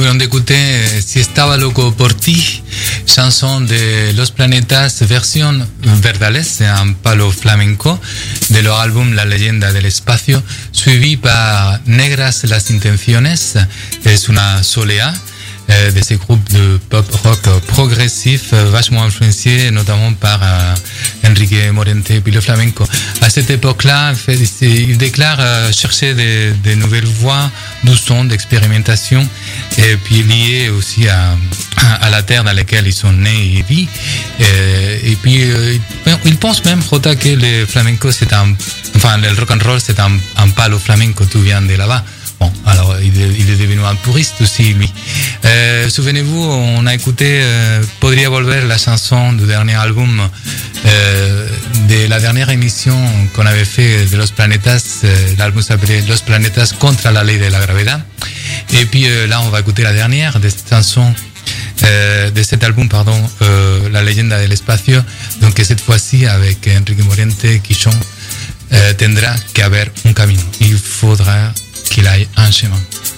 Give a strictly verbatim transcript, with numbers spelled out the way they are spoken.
venons d'écouter Si estaba loco por ti, chanson de Los Planetas, versión Verdales, un palo flamenco de leur álbum La leyenda del espacio, suivi par Negras las intenciones, es una soleá de ces groupes de pop rock progressif vachement influencés notamment par euh, Enrique Morente et puis le flamenco. À cette époque-là, il déclare euh, chercher des, des nouvelles voies, du son, d'expérimentation et puis liées aussi à, à la terre dans laquelle ils sont nés et vivent. Et, et puis euh, il pense même, Jota, que le flamenco c'est un, enfin le rock and roll c'est un, un palo flamenco, tout vient de là-bas. Bon, alors il est, il est devenu un puriste aussi, lui. Euh, souvenez-vous, on a écouté euh, Podría Volver, la chanson du dernier album euh, de la dernière émission qu'on avait fait de Los Planetas. Euh, l'album s'appelait Los Planetas contra la ley de la gravedad. Et puis euh, là, on va écouter la dernière de cette chanson, euh, de cet album, pardon, euh, La leyenda del espacio. Donc cette fois-ci avec Enrique Morente qui chante euh, Tendrá que haber un camino. Il faudra qu'il aille un chemin.